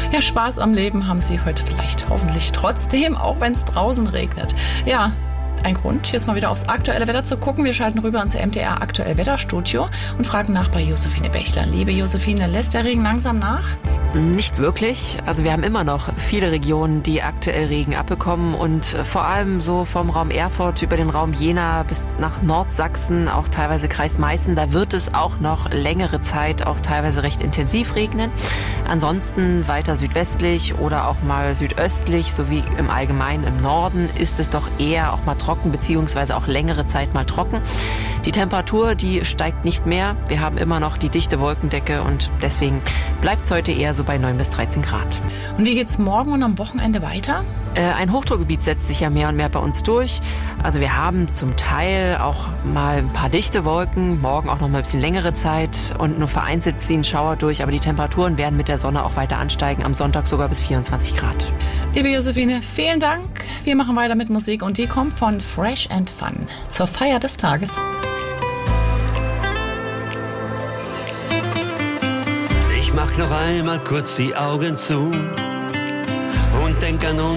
Ja, Spaß am Leben haben Sie heute vielleicht hoffentlich trotzdem, auch wenn es draußen regnet. Ja, ein Grund, jetzt mal wieder aufs aktuelle Wetter zu gucken. Wir schalten rüber ins MDR Aktuell Wetterstudio und fragen nach bei Josephine Bächler. Liebe Josephine, lässt der Regen langsam nach? Nicht wirklich. Also wir haben immer noch viele Regionen, die aktuell Regen abbekommen und vor allem so vom Raum Erfurt über den Raum Jena bis nach Nordsachsen, auch teilweise Kreis Meißen, da wird es auch noch längere Zeit auch teilweise recht intensiv regnen. Ansonsten weiter südwestlich oder auch mal südöstlich sowie im Allgemeinen im Norden ist es doch eher auch mal trocken beziehungsweise auch längere Zeit mal trocken. Die Temperatur, die steigt nicht mehr. Wir haben immer noch die dichte Wolkendecke und deswegen bleibt es heute eher so bei 9 bis 13 Grad. Und wie geht's morgen und am Wochenende weiter? Ein Hochdruckgebiet setzt sich ja mehr und mehr bei uns durch. Also wir haben zum Teil auch mal ein paar dichte Wolken, morgen auch noch mal ein bisschen längere Zeit und nur vereinzelt ziehen Schauer durch, aber die Temperaturen werden mit der Sonne auch weiter ansteigen, am Sonntag sogar bis 24 Grad. Liebe Josephine, vielen Dank. Wir machen weiter mit Musik und die kommt von Fresh and Fun zur Feier des Tages. Ich mach noch einmal kurz die Augen zu und denk an uns.